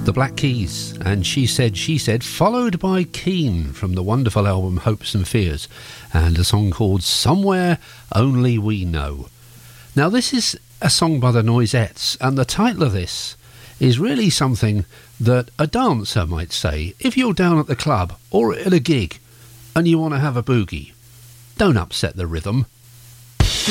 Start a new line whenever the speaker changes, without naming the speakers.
The Black Keys and She Said, followed by Keane from the wonderful album Hopes and Fears, and a song called Somewhere Only We Know. Now this is a song by the Noisettes, and the title of this is really something that a dancer might say. If you're down at the club or at a gig and you want to have a boogie, don't upset the rhythm.